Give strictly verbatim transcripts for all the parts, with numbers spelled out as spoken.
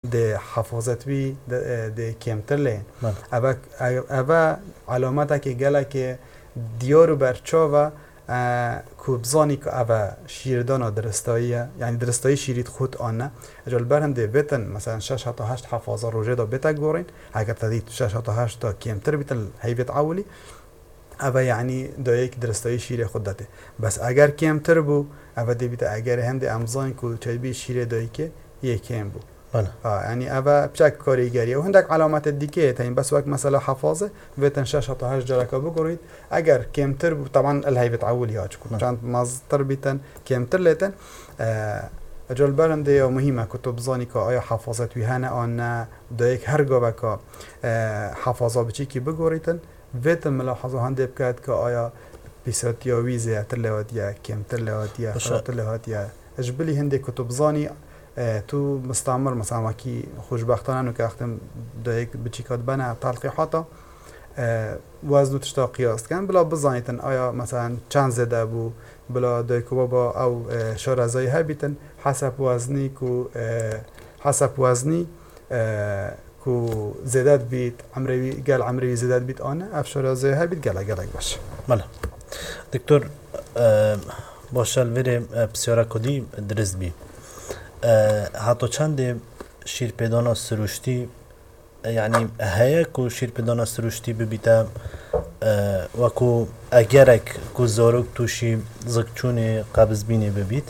ده حفاظت بی ده کمتر لین اوه اوه علامت که گله که دیارو برچا و کوبزانی که اوه شیردان درستاییه یعنی درستایی شیرید خود آنه اجال برهم ده بیتن مثلا شش تا هشت حفاظه روژه دا بیتا گورین اگر تدید شش تا هشت تا کمتر بیتن حیویت عولی اوه یعنی دا یک درستایی شیر خود داده بس اگر کمتر بو اوه ده بیتا اگر هم ده امزان که چای بی شیر دایی که یک کم بو آه یعنی اوه بچک کاریگریه و هندک علامت دیگه تا این بس وقت مثلا حفاظه بیتن شش تا هشت جرکا بگورید اگر کمتر بو طبعا الهیبت عولی ها چکن چند مازتر بیتن کمتر لیتن اجال برنده یا مهمه کتب زانی که آیا حفاظت وی هنه آن دا یک هرگاه وکا حفاظه بچی که بگوریدن ویتن ملاحظه هنده بکرد که آیا بیسات یا ویزه تر لحاد یا کمتر لحاد یا خراتر لحاد یا اجبلی هنده کتب زانی تو مستعمر مثلا وکی خوشبختانه که اختم دا یک بچی کاد بنا تلقیحاتا وزنو تشتا قیاس کن بلا بزانیتن آیا مثلا چند زده بو بلا دایکو بابا او شارزایی ها بیتن حسب وزنی کو حسب وزنی کو زدت بیت عمروی گل عمروی زدت بیت آنه اف شارزایی ها بیت گله گله باشه مالا دکتر باشل ویره بسیاره کدی درست بی حتی چند شیر پیدانا سروشتی یعنی هیا کو شیر پیدانا سروشتی ببیتا و کو اگرک کو زاروک توشی زکچون قبض بینی ببیت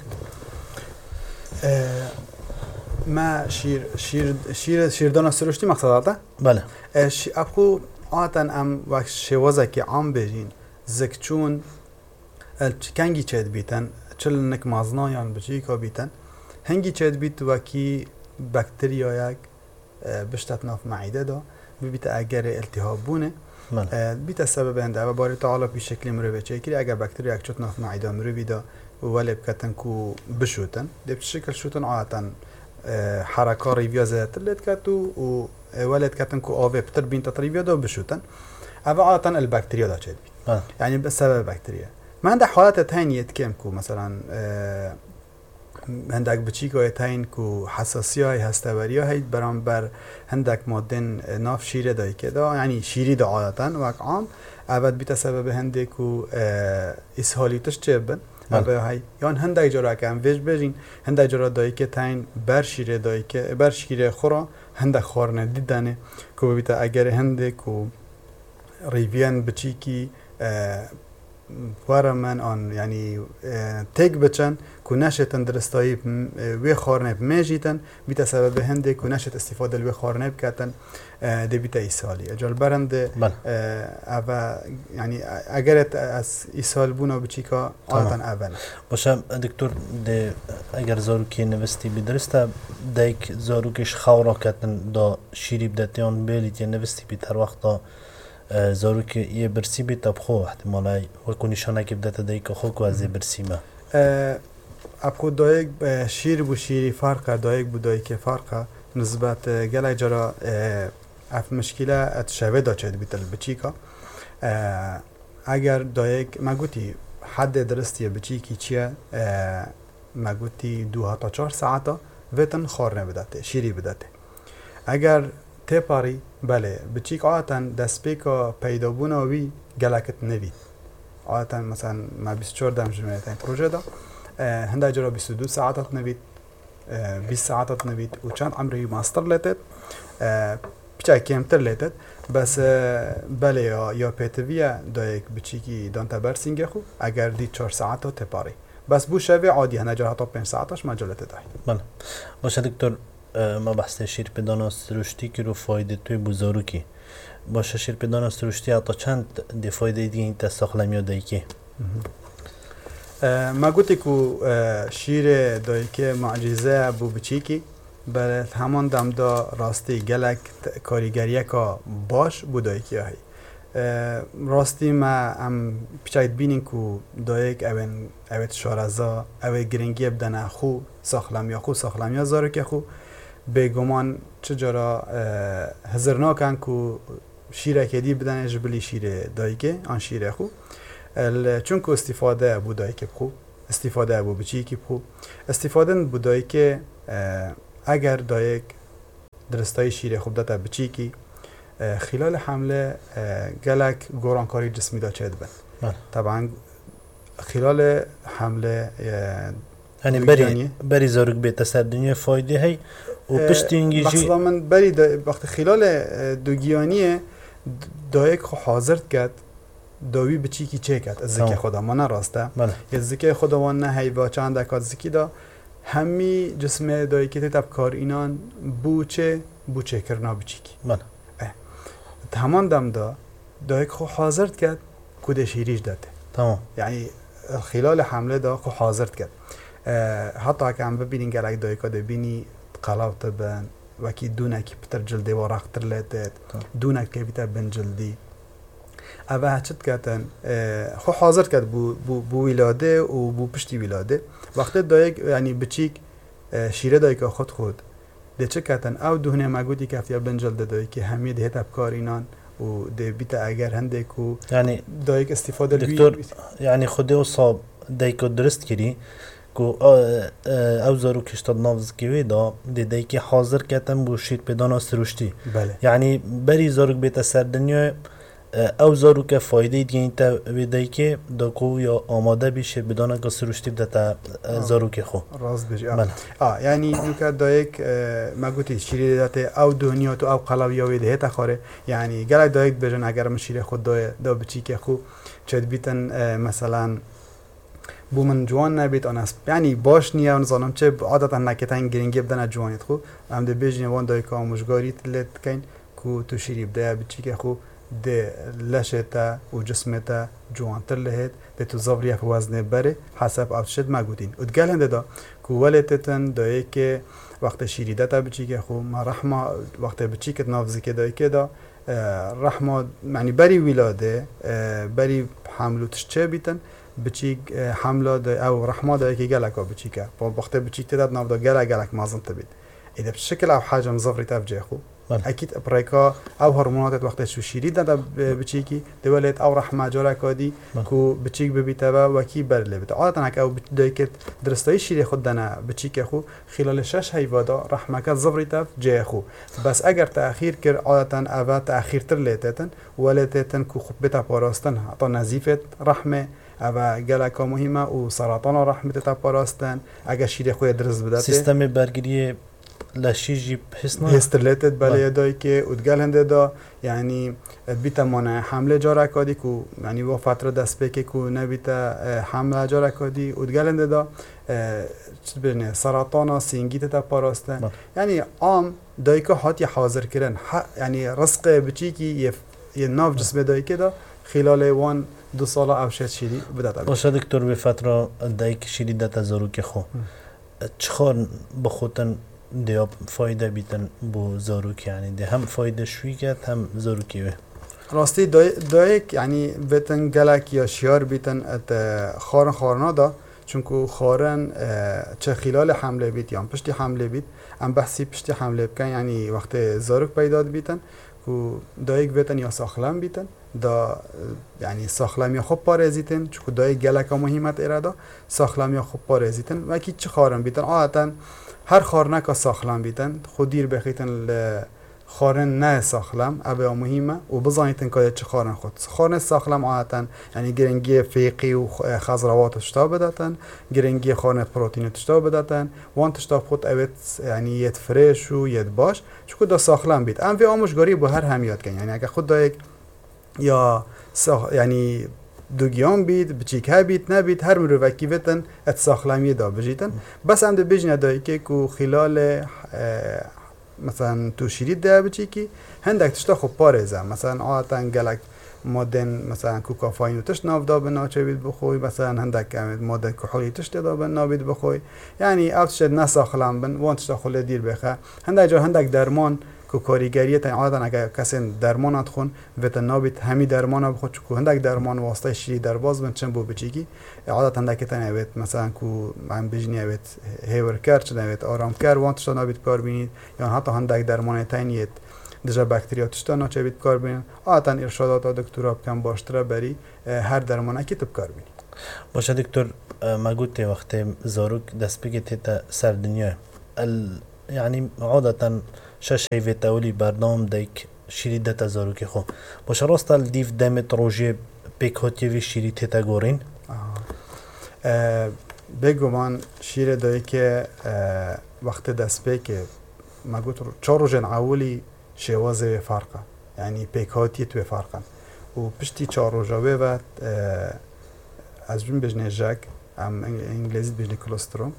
ما شیر شیر شیر شیردانا سروشتی مقصد آتا؟ بله ابخو آتن ام وقت شوازه که عام بجین زکچون کنگی چید بیتن چل نک مازنایان بچی که بیتن هنگی چید بیت وکی بکتریایک بشتت ناف معیده دا ببیت اگر التهاب بونه بیت سبب هنده و باری تعالی بی شکلی مروی چه کری اگر بکتری اک چوت ناف معیده مروی دا ولی بکتن کو بشوتن دی بشکل شوتن عادتن حرکا ریویا زیادتر لید کتو و ولی کتن کو آوه بتر بین تطریویا دا بشوتن او عادتن البکتریا دا چید بید یعنی بسبب بکتریا ما هنده حالت تانیت کم کو مثلا هندک بچی که تاین کو حساسی های هستوری های برام بر هندک مادن ناف شیره دایی که دا یعنی شیری دا عادتاً و عام اول بیت سبب هنده کو اسهالیتش چه بن اول های یان هندک جرا که هم ویج بجین هندک جرا دایی که تاین بر شیره دایی که بر شیره خورا هندک خورنه دیدنه کو بیت اگر هنده کو ریویان بچی کی وارمن آن یعنی تگ بچن که نشتن درستایی وی خارنه بمیجیتن بیت سبب هنده که نشت استفاده لوی خارنه بکتن ده بیت ایسالی اجال برنده اوه یعنی اگر از ایسال بونا بچی که آتن اوه باشه دکتر ده اگر زاروکی نوستی بدرسته ده یک زاروکش خورا کتن دا شیری بدتیان بیلیت یا نوستی بید هر وقتا زارو که یه برسی بی تبخو احتمالا وکو نشانه که بدت دایی که خوک و از برسی ما ابخو دایک شیر بو شیری فرقه دایک بو دایی که فرقه نسبت گله جرا اف مشکله ات شوه دا چید بیتل بچی که اگر دایک ما گوتی حد درستیه بچی که چیه ما گوتی دو تا چار ساعتا ویتن خارنه بدته شیری بدته اگر تپاری بله بچیک عادتاً دست پیکا پیدا بونا وی گلکت نوید عادتاً مثلا ما بیست و چهار دم جمعیت این پروژه دا هنده جرا بیست و دو ساعتات نوید بیست ساعتات نوید و چند عمری ماستر لیتد بچه کمتر لیتد بس بله یا یا پیتویه دا یک بچیکی دانتا برسینگه خو اگر دید چهار ساعتا تپاری بس بو شوی عادی هنده جرا حتی پنج ساعتاش مجالت دایی بله باشه دکتر ما بحث شیر پیدانا سروشتی که رو فایده توی بزارو کی باشه شیر پیدانا سروشتی حتی چند دی فایده دیگه این تساخلم یا دایی که ما گوتی که شیر دایی که معجزه بو بچی کی بله همان دم دا راستی گلک کاریگریه که باش بو دایی که هایی راستی ما هم پیچاید بینیم که دایک اوین اوید شارزا اوید گرنگی بدن خو ساخلم یا خو ساخلم یا زارو که خو بگمان چجورا هزرناکن که شیره که دی بدن اجبلی شیره دایکه آن شیره خو چون که استفاده بو دایکه بخو استفاده بو بچی که بخو استفاده بو دایکه اگر دایک درستای شیر خوب داده بچی کی خلال حمله گلک گورانکاری جسمی دا چید بن طبعا خلال حمله یعنی بری بری زاروک بیت سردنی فایده هی و پشت اینگی جی مثلا من بری وقت خلال دوگیانیه دایک خو حاضر کرد داوی بچی کی چه کرد از ذکر خدا ما نراسته یه ذکر خدا نه هی با چند دکات ذکی دا همی جسم دایی که تب کار اینان بوچه بوچه کرنا بچی کی همان دم دا دایک خو حاضر کرد کود شیریش داده تمام یعنی خلال حمله دا خو حاضر کرد حتی که هم ببینین گلک دایکا ده بینی قلاو تبن وکی دونکی پتر جلدی و راختر لیتت دونک که بیتر بن جلدی اوه هچت کتن خو حاضر کرد بو, بو, بو ولاده و بو پشتی ولاده وقتی دایک یعنی بچیک شیره دایکا خود خود ده چه کتن او دهنه مگودی که افتیا بن جلده دایی که همه ده تب کار اینان و ده بیتا اگر هنده کو یعنی دایک استفاده دکتر یعنی خود و صاب دایکو درست کری کو او زارو کشتاد نافذ کیوی دا دیدی که حاضر کتن بو شیر پیدانا سروشتی بله یعنی بری زارو بیت سر دنیا او زارو که فایده دیگه تا دیدی که داکو یا آماده بیشه بدانا که سروشتی بدتا زارو که خو راست بجی آه, آه یعنی نکات دایک مگوتی شیری داته او دنیا تو او قلاوی ده تا خاره یعنی گلک دایک بجن اگر من شیر خود دا دا بچی که خو چد بیتن مثلا بو من جوان نبید آن است یعنی باش نیا اون زانم چه عادتا نکتن گرینگی بدن جوانیت خو هم ده بیج نوان دای که آموزگاری تلت کن کو تو شیری بده بچی که خو ده لشتا و جسمتا جوان تر لهت ده تو زبری اف وزن بره حسب آفشد مگودین ادگل هنده دا کو ولتتن دایی که وقت شیری دتا بچی که خو ما رحمه وقت بچی که نافذی که دایی که دا رحمه معنی بری ولاده بری حملو تشچه بیتن بچیک حمله ده او رحمه ده که گلکا بچیکه با وقت بچیک تداد نافدا گلک گلک مازن تبید ایده بشکل او حاجه مزفری تفجه خو اكيد ابريكا او هرمونات وقت شو شيري دا بچيكي دولت او رحمه جورا كودي كو بچيك ببيتابا وكي برله بت عاده هك او دايكت درستاي شيري خدنا بچيك خو خلال شش هيوادا رحمه زفريتا جي خو بس اگر تاخير كر عاده او تاخير تر ليتتن ولتتن كو خبتا باراستن عطا نزيفت رحمه او گلکا مهمه و سرطان رحمت تا پاراستن اگر شیر خوی درست بداته سیستم برگیری لشیجی حسنا هسترلتت بله دای که ادگل هنده دا یعنی بیتا مانع حمله جارا کادی کو یعنی و فتره دست بکی کو نبیتا حمله جارا کادی ادگل هنده دا چه بینه سرطان سینگیت تا پاراستن یعنی عام دای که هاتی حاضر کرن یعنی رزق بچی کی یه ناف جسم دای که دا خلال وان دو سال اوشت شیری بدات باشه دکتر به فتره دایک شیری دات زارو که خو چخار بخوتن دیاب فایده بیتن بو زارو که یعنی ده هم فایده شوی کرد هم زارو که راستی دایک یعنی بیتن گلک یا شیار بیتن ات خارن خارنا دا چونکو خارن چه خلال حمله بیت یا پشتی حمله بیت ام بحثی پشتی حمله بکن یعنی وقت زاروک پیدا بیتن کو دایک بیتن یا ساخلم بیتن دا یعنی ساخلمی خوب پارزیتن چون دای گلک مهمت ارادا ساخلمی خوب پارزیتن و کی چه خارن بیتن عادتا هر خارنه که ساخلم بیتن خودیر بخیتن ل خارن نه ساخلم ابا مهمه و بزانیتن که چه خارن خود خارن ساخلم عادتا یعنی گرنگی فیقی و خضروات تشتا بداتن گرنگی خارن پروتئین تشتا بداتن وان تشتا خود اوت یعنی یت فرش و یت باش چون دا ساخلم بیت ام وی آموزگاری با هر همیات کن یعنی اگه خود دایک یا ساخ یعنی دوگیان بید بچیک ها بید نبید هر مروکی ویتن ات ساخلمی دا بجیتن بس هم ده بجنه دایی که کو خلال مثلا تو شیرید ده بچیکی هندک تشتا خوب پارزه مثلا آتا گلک مادن مثلا کوکافاین تشت ناف دا بنا چه بید بخوی مثلا هندک مادن کحولی تشت دا بنا بید بخوی یعنی اوتش نساخلم بن وان تشتا خل دیر بخه هندک جا هندک درمان کو کاریگریه تا عادتا اگر کسی درمانت خون ویتن نابید همی درمان بخود چکو هندک درمان واسطه شیری در باز بند چند بو بچیگی عادتا هندک تن اوید مثلا کو من بجنی اوید هیور کرد چند اوید آرام کرد وانتش تا نابید کار بینید یا حتی هندک درمان تینیت دجا باکتریاتش تا ناچه بید کار بینید عادتا ارشادات دکترها بکن باشتره بری هر درمان که تب کار بینید باشه دکتر مگوتی وقتی زاروک دست بگید تا سر دنیا يعني عادة شش هیوی تاولی بردام دیک شیری دتا زاروکی خو باشه راستال دیف دمت روژه پیکاتیوی شیری تتا گورین بگو من شیر دایی که وقت دست پی که ما گوت چهار روژن اولی شوازه فرقه یعنی پیکاتی تو فرقه و پشتی چهار روژه و از بین بجنه جاک ام انگلیزی بجنه کلستروم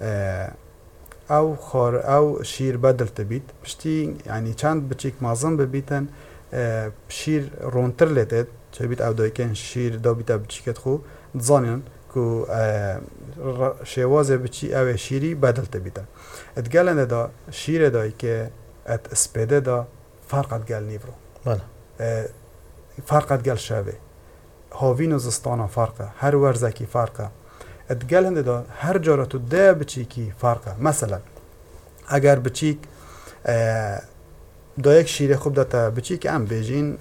او خار او شیر بدل تبید پشتی یعنی چند بچیک مازن ببیتن شیر رونتر لیتد چه بیت او دایی که شیر دا بیتا بچیکت خو زانین کو شوازه بچی او شیری بدل تبیتن اتگلنده دا شیر دایی که ات اسپیده دا فرقت گل نیورو بله فرقت گل شوه هاوین و زستانا فرقه هر ورزکی فرقه اتگلنده دا هر جارا تو ده بچیکی فرقه مثلا اگر بچیک دا یک شیر خوب داتا بچیک ام بیجین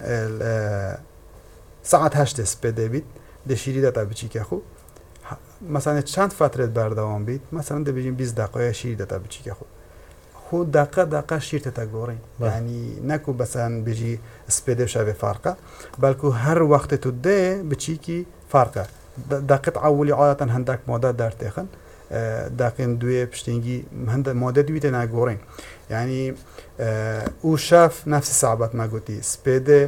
ساعت هشت اسپیده بید ده شیری داتا بچیک خوب مثلا چند فترت بردوام بید مثلا ده بیجین بیست دقیقه شیر داتا بچیک خوب خود دقیقه دقیقه شیر تتا گورین یعنی نکو مثلا بجی اسپیده شوه فرقه بلکه هر وقت تو ده بچیکی فرقه دقیقه اولی عادتا هندک ماده در تخن دقیقه دوی پشتینگی هند ماده دویت نگورین یعنی او شاف نفس صعبت ما گوتی سپیده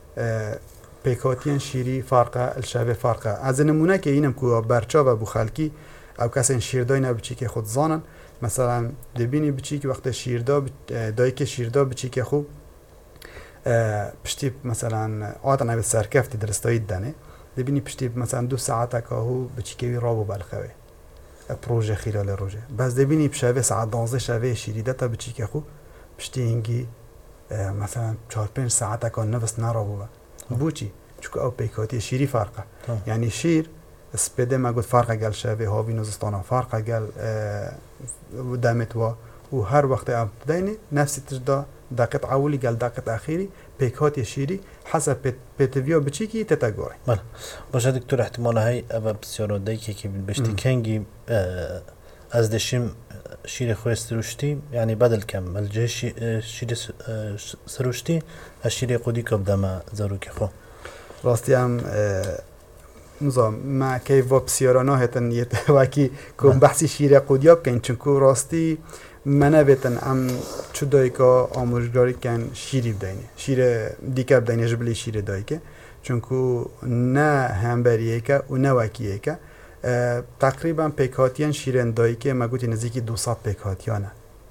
پیکاتین شیری فرقه الشاوه فرقه از نمونه که اینم که برچا و بو خلکی او کسی شیردای نبچی که خود زانن مثلا دبینی بچی که وقت شیردا دایی که شیردا بچی که خوب پشتی مثلا عادتا نبید سرکفتی درستایی دنه دبینی پشتی مثلا دو ساعت که هو بچی که رابو بلخوه پروژه خلال روژه بس دبینی بشوه ساعت دانزده شوه شیریده تا بچی که خوب پشتی اینگی مثلا چهار پنج ساعت که نفس نرابو بو چی؟ چون او پیکاتی شیری فرقه یعنی شیر سپیده ما گفت فرقه گل شوه هاوی نوزستانا فرقه گل دمت و و هر وقت ام دینی نفسی تجدا دقیقه اولی گل دقیقه اخیری پیکاتی شیری حسب پیتویو بچی کی تتگوری بله باشه دکتر احتمال های او بسیار دیگه که بشتی کنگی از دشیم شیر خوی سروشتی یعنی بدل کم الجه شیر سروشتی از شیر قودی کب دم زاروکی خو راستی هم نظام ما کیف و بسیارانه هتن یت واکی کم بحثی شیر قودیاب کن چون کو راستی منه بتن ام چودایی که آموزگاری کن شیری بدینه شیر دیگه بدینه جبلی شیر دایی که چون کو نه همبریه که و نه واکیه که تقریبا پیکاتیان شیرن دایی که ما گوتی نزدیکی دوصد پیکاتیانه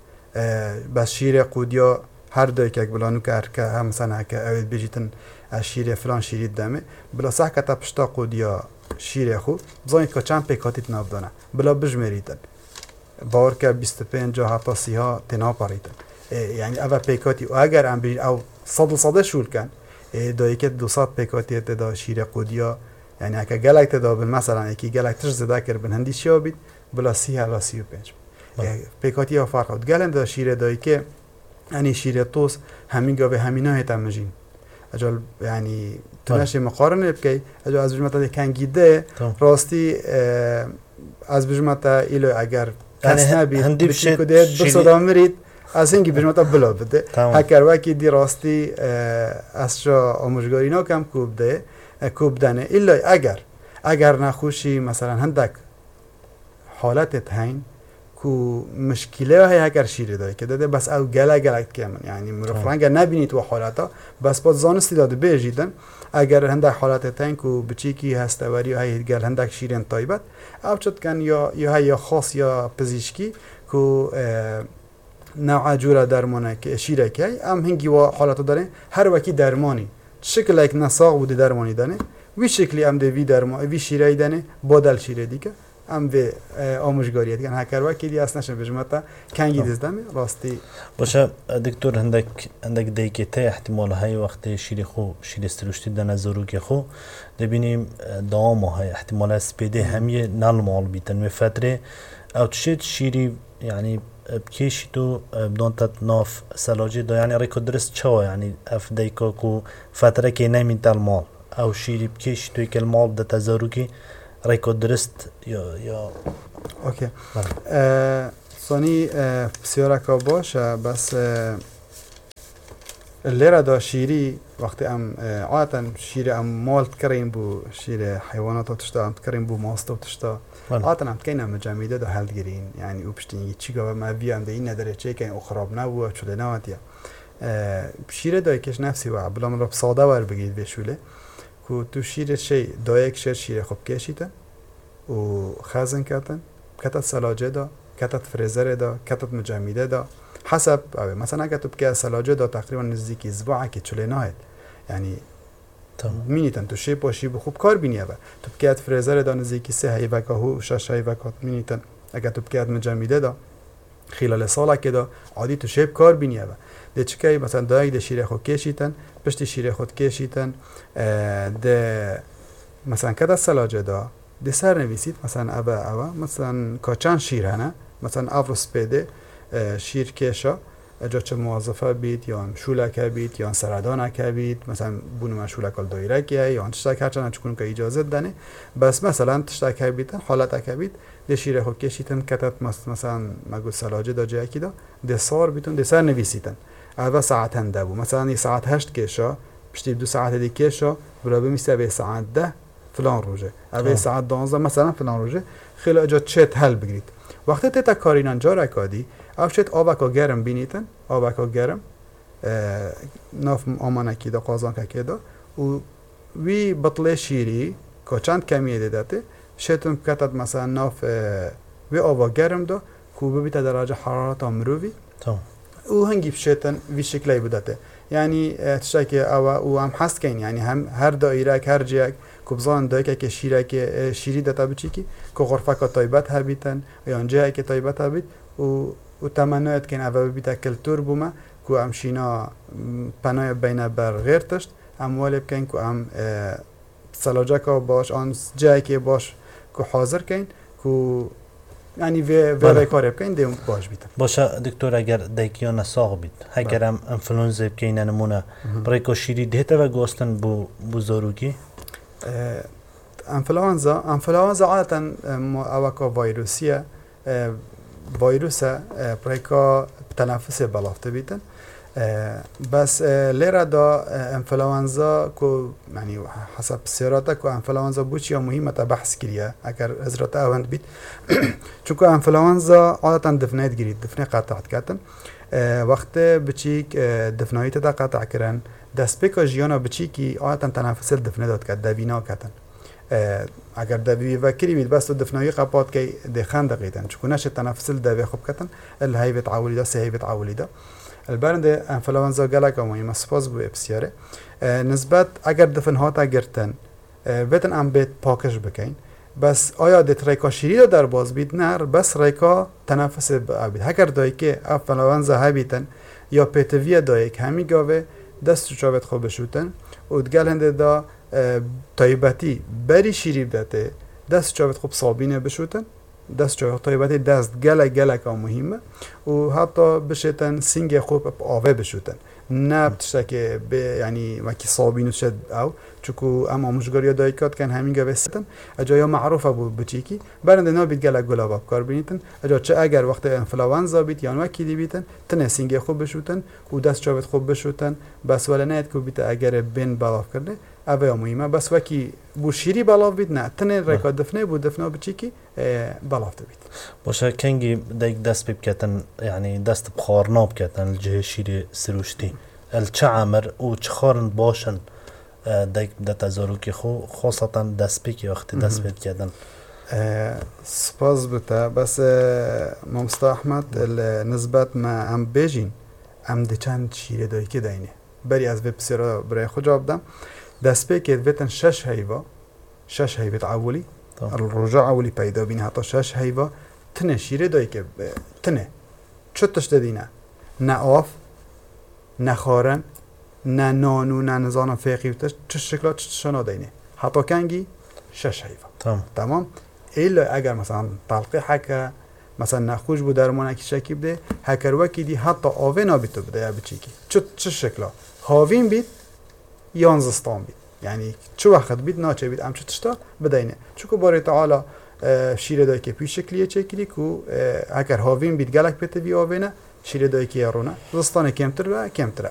بس شیر قودیا هر دایی که بلانو که هر که هم مثلا که اوید بجیتن شیر فلان شیری دمه بلا صح که تا پشتا قودیا شیر خو بزانید که چند پیکاتیت نابدانه بلا بجمریتن باور که بیست و پنج جا حتی سی ها تنا پاریتن یعنی اول پیکاتی و اگر هم بجید او صد صده شول کن دایی که دوصد پیکاتی دا شیر قودیا یعنی اگه گلک تدا بن مثلا یکی گلک تش زده کر بن هندی شیا بید بلا سی ها لا سی و پنج پیکاتی ها فرق بود گلن دا شیر دایی که یعنی شیر توس همین گاوه همینا هیتا مجین اجال یعنی تنش مقارنه بکی اجال از بجمتا کنگیده راستی از بجمتا ایلو اگر کس نبید بچی کده بسادا مرید از اینگی بجمتا بلا بده هکر وکی دی راستی از شا آموزگاری نا کم کوب ده کوب دنه ایلا اگر اگر نخوشی مثلا هندک حالت هین کو مشکله های اگر شیر دایی که داده بس او گله گله کمن یعنی مرفرنگ نبینید و حالاتا بس با زانستی داده بیجیدن اگر هندک حالت تین کو بچی کی هستواری های گل هندک شیرین طیبت او چت کن یا یا یا خاص یا پزشکی کو نوع جورا درمانه که شیره کی ام هنگی و حالت داره هر وکی درمانی شکل یک نساق بوده درمانی دانه وی شکلی ام دوی درمان وی شیره دانه بدل شیره دیگه ام به آموزگاری دیگه هکر وکی دی اصلا نشه بجمتا کنگی دزدم راستی باشه دکتر هندک هندک دیگه ته احتمال های وقت شیر خو شیر استروشتی دن زروکی خو دبینیم دام های احتمال اسپیده همیه نالمال بیتن و فتره او تشید شیری یعنی بکیشی تو بدون تات ناف سلاجی دا یعنی ریکو درست چوا یعنی اف دیکا کو فتره که نمین تال مال او شیری بکیشی تو یک المال دا تزاروکی ریکو درست یا یا اوکی سانی بسیار که باشه بس الليرة دا شيري وقت ام عادة شيري ام مال تكرين بو شيري حيوانات تشتا ام تكرين بو ماستو تشتا عادة ام تكين ام جاميدة دا هل جرين يعني وبشتيني تشيكا ما بيا ام دين ندري تشيكين اخراب نبو وشلناتيا شيري دا يكش نفسي وعب بلا من رب صادا ور بگید بشوله كو تو شيري شي دايك شير شيري خب كيشيتن و خزن كتن كتت سلاجه دا كتت فريزر دا كتت مجمده دا حسب مثلا اگه تو بکه سلاجه دا تقریبا نزدیکی اسبوعه که چله ناید یعنی مینیتن تو شیب و شیب خوب کار بینیه با تو بکه فریزر دا نزدیکی سه هیوه که هو شش هیوه که مینیتن اگه تو بکه مجمده دا خلال ساله که دا عادی تو شیب کار بینیه با ده چکه مثلا دا یک ده شیره خود کشیتن پشت شیره خود کشیتن ده مثلا کده سلاجه دا ده سر نویسید مثلا ابا ابا مثلا کاچان شیر هنه مثلا افروس پیده شیر کشا اجا چه موظفه بید یا شولکه بید یا سردانکه بید مثلا بونو شولکال دایرکه یا تشتک هرچند چکون که اجازه دنه بس مثلا تشتک بیدن حالت که بید ده شیر خود کشیتن کتت مثلا مگو سلاجه دا جایی دا ده سار بیتون ده سر نویسیتن اول ساعت هنده بو مثلا یک ساعت هشت کشا پشتی دو ساعت دی کشا برای بمیسته به ساعت ده فلان روزه اول ساعت دانزده مثلا فلان روزه خیلی اجا چت حل بگیرید وقتی تا کارینان جا رکادی افشت آبکا گرم بینیتن آبکا گرم ناف آمانکی دا قازان که دا و وی بطله شیری که چند کمیه دیدته شتون کتت مثلا ناف وی آبا گرم دا که ببیت درجه حرارت مروی و هنگی شتن وی شکلی بودته یعنی تشکی او او هم هست کن یعنی هم هر دایره هر جیک کبزان دایره که شیره که شیری دتا بچی کی که غرفه که تایبت هبیتن یا آنجایی که تایبت هبیت و و تمنیت کن اول بیت کلتور بومه که ام شینا پناه بین بر غیر تشت ام والب کن که ام سلاجه که باش آن جایی که باش که حاضر کن که یعنی وی وی کار بکن دیم باش بیت. باشه دکتر اگر دیکیان ساق بید اگر ام انفلونزا بکن نمونه برای کشیری دهته و گوستن بو بزرگی انفلونزا انفلونزا عادتا اوکا ویروسیه ویروس برای تنفس بلافته بیتن بس لیره دا انفلونزا کو یعنی حسب سیراتا کو انفلونزا بوچی مهمه تا بحث کریه اگر ازرات اوند بیت چون که انفلونزا عادتا دفنیت گیرید دفنی قطعت کردن وقت بچیک دفنایت دا قطع کردن دست پیکا جیانا بچیکی عادتا تنفس دفنه داد کرد دوینا کردن اگر دوی وکری بید بس دفنایی قباد که دخان دقیقاً چون نشه تنفس دوی خوب کردن الهی بتعولی دا سهی بتعولی دا البرند انفلونزا گلک مهمه سپاس بو بسیاره نسبت اگر دفن ها تا گرتن بتن ام بیت پاکش بکن بس آیا دت ریکا شیری در باز بید نه بس ریکا تنفس بید اگر دایی که انفلونزا هبیتن یا پیتوی دایی که همی گاوه دست چوبت خوب بشوتن و دگل هنده دا تایبتی بری شیری بدته دست چوبت خوب صابینه بشوتن دست چوبت تایبتی دست گله گله که مهمه و حتی بشتن سینگ خوب آوه بشوتن نه بتشتکه به یعنی وکی صابینو شد او چکو اما مشگاری دایکات کن همین گوه ستن اجا یا معروفه بود بچیکی برنده نا بید گله گلاب کار بینیتن اجا چه اگر وقت انفلونزا بید یا وکی دی بیتن تنه سینگ خوب بشوتن و دست چوبت خوب بشوتن بس ولی نه که بیت اگر بین بلاف کرده اوه مهمه بس وکی بو شیری بلاف بید نه تنه رکا دفنه بود دفنه بچیکی بلاف بید باشه کنگی دیگ دست بکتن یعنی دست بخارنا بکتن الجه شیری سروشتی الچه عمر و چه خارن باشن دیگ ده تزاروکی خو خاصتا دست بکی وقتی دست بید کردن سپاس بوده بس مامستا احمد نسبت ما ام بیجین ام ده چند شیره دایی که داینه بری از ویب سیرا برای خود جواب دم دست بکید ویتن شش هیوا شش هیوت عولی الرجاع عولی پیدا بینه حتی شش هیوا تنه شیره دایی که تنه چطش دادینه نه آف نه خارن نه نانو نه نزان فقی و چه شکلات چشانا دینه حتی کنگی شش هیوا تمام تمام ایلا اگر مثلا طلقی حکه مثلا نخوش بود درمانه که شکی بده هکر وکی دی حتی آوه نابیتو بده یا بچیکی چه چه شکلا هاوین بید یانزستان بید یعنی چه وقت بید ناچه بید ام چه تشتا بدینه چون باری تعالی شیره دایی که پیش شکلیه چه کلی که اگر هاوین بید گلک بده بی آوینه شیره دایی که یارونه زستان کمتر و کمتره